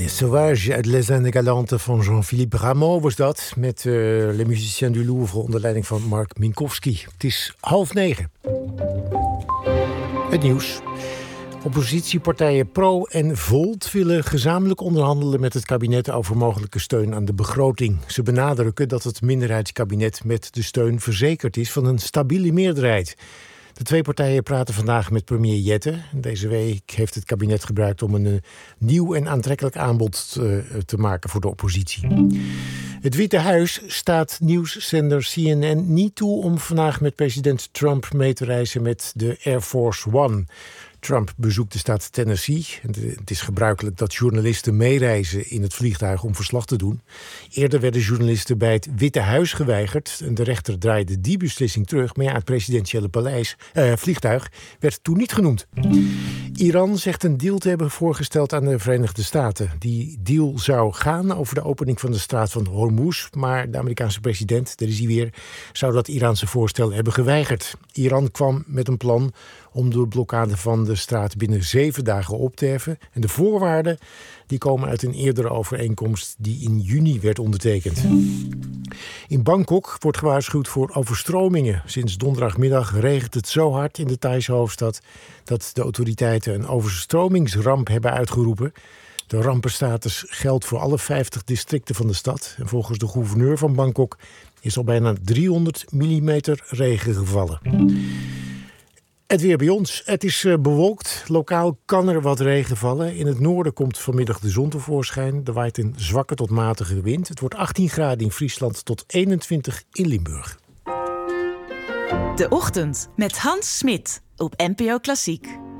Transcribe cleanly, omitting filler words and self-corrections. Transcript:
Des Sauvages uit Les Indes Galantes van Jean-Philippe Rameau was dat. Met Les Musiciens du Louvre onder leiding van Mark Minkowski. Het is 8:30. Het nieuws. Oppositiepartijen Pro en Volt willen gezamenlijk onderhandelen met het kabinet over mogelijke steun aan de begroting. Ze benadrukken dat het minderheidskabinet met de steun verzekerd is van een stabiele meerderheid. De twee partijen praten vandaag met premier Jette. Deze week heeft het kabinet gebruikt om een nieuw en aantrekkelijk aanbod te maken voor de oppositie. Het Witte Huis staat nieuwszender CNN niet toe om vandaag met president Trump mee te reizen met de Air Force One. Trump bezoekt de staat Tennessee. Het is gebruikelijk dat journalisten meereizen in het vliegtuig om verslag te doen. Eerder werden journalisten bij het Witte Huis geweigerd. En de rechter draaide die beslissing terug. Maar ja, het presidentiële vliegtuig werd toen niet genoemd. Iran zegt een deal te hebben voorgesteld aan de Verenigde Staten. Die deal zou gaan over de opening van de straat van Hormuz. Maar de Amerikaanse president, daar is hij weer, zou dat Iraanse voorstel hebben geweigerd. Iran kwam met een plan om de blokkade van de straat binnen 7 dagen op te heffen. En de voorwaarden die komen uit een eerdere overeenkomst die in juni werd ondertekend. In Bangkok wordt gewaarschuwd voor overstromingen. Sinds donderdagmiddag regent het zo hard in de Thaise hoofdstad dat de autoriteiten een overstromingsramp hebben uitgeroepen. De rampenstatus geldt voor alle 50 districten van de stad. En volgens de gouverneur van Bangkok is al bijna 300 millimeter regen gevallen. Het weer bij ons. Het is bewolkt. Lokaal kan er wat regen vallen. In het noorden komt vanmiddag de zon tevoorschijn. Er waait een zwakke tot matige wind. Het wordt 18 graden in Friesland tot 21 in Limburg. De Ochtend met Hans Smit op NPO Klassiek.